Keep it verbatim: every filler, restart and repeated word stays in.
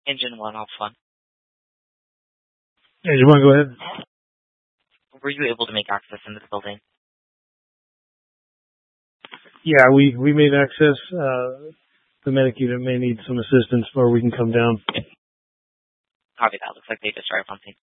Engine one, Alpha one. Engine one, go ahead. Were you able to make access into the building? Yeah, we, we made access. Uh, the medic unit may need some assistance, or we can come down. Copy that. Looks like they just arrived on scene.